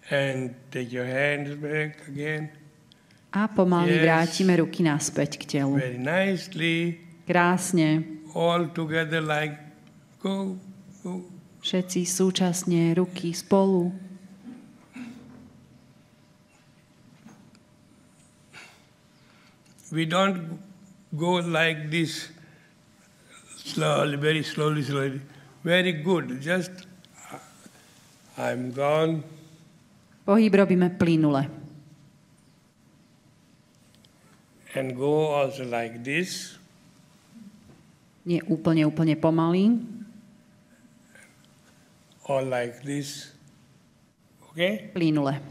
And take your hands back again. A pomaly Yes. vrátime ruky naspäť k telu. Very nicely. Krásne. All together like go. Všetci súčasne, ruky spolu. We don't go like this slowly, very slowly. Very good. Just I'm gone. Pohyb robíme plynule. And go also like this. Nie úplne pomaly. Or like this. Okay? Plynule.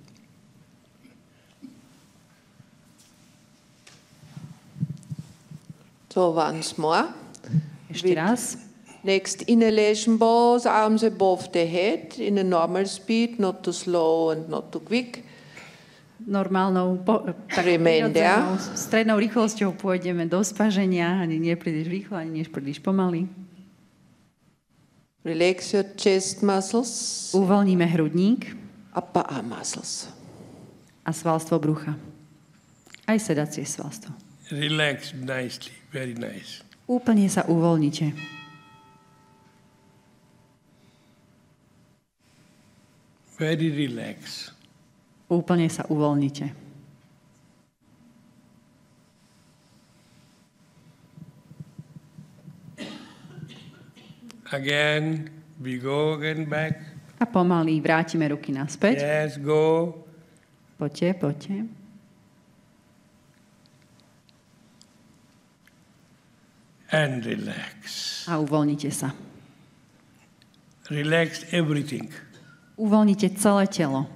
So once more. Ešte raz. Next inhalation pose, arms above the head in a normal speed, not too slow and not too quick. Normálnou, prirodzenou, strednou rýchlosťou pôjdeme do spaženia, ani nie príliš rýchlo, ani nie príliš pomaly. Relax your chest muscles. Uvoľníme hrudník. Upper arm muscles. A svalstvo brucha. Aj sedacie svalstvo. Relax nicely, very nice. Úplne sa uvoľnite. Very relax. Úplne sa uvoľnite. Again, we go again back. A pomaly vrátime ruky naspäť. Yes, go. Poďte. And relax. A uvoľnite sa. Relax everything. Uvoľnite celé telo.